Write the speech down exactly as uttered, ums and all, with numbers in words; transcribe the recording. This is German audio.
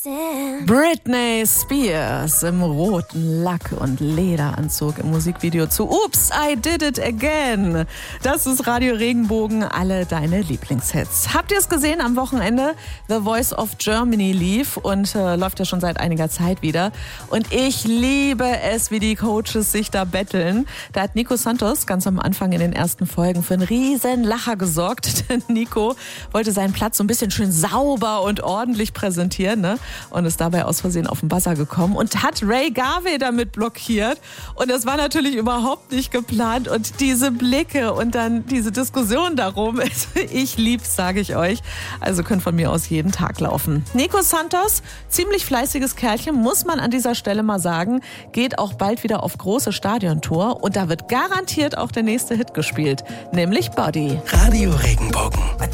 Britney Spears im roten Lack- und Lederanzug im Musikvideo zu Oops, I Did It Again. Das ist Radio Regenbogen, alle deine Lieblingshits. Habt ihr es gesehen am Wochenende? The Voice of Germany lief und äh, läuft ja schon seit einiger Zeit wieder. Und ich liebe es, wie die Coaches sich da betteln. Da hat Nico Santos ganz am Anfang in den ersten Folgen für einen riesen Lacher gesorgt. Denn Nico wollte seinen Platz so ein bisschen schön sauber und ordentlich präsentieren, ne? Und ist dabei aus Versehen auf den Buzzer gekommen und hat Ray Garvey damit blockiert. Und das war natürlich überhaupt nicht geplant. Und diese Blicke und dann diese Diskussion darum, ich lieb's, sage ich euch. Also könnt von mir aus jeden Tag laufen. Nico Santos, ziemlich fleißiges Kerlchen, muss man an dieser Stelle mal sagen, geht auch bald wieder auf große Stadiontour. Und da wird garantiert auch der nächste Hit gespielt, nämlich Body. Radio Regenbogen.